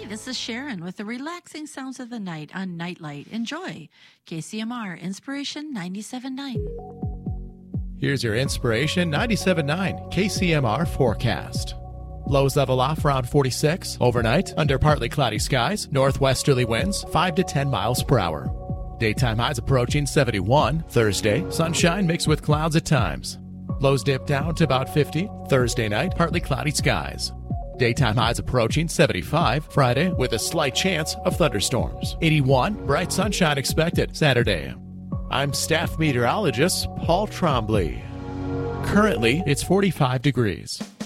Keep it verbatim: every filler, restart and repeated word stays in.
this is Sharon with the relaxing sounds of the night on Nightlight. Enjoy. K C M R Inspiration ninety-seven point nine. Here's your Inspiration ninety-seven point nine K C M R forecast. Lows level off around forty-six. Overnight, under partly cloudy skies, northwesterly winds five to ten miles per hour. Daytime highs approaching seventy-one. Thursday, sunshine mixed with clouds at times. Lows dip down to about fifty. Thursday night, partly cloudy skies. Daytime highs approaching seventy-five. Friday, with a slight chance of thunderstorms. eighty-one, bright sunshine expected Saturday. I'm staff meteorologist Paul Trombley. Currently, it's forty-five degrees.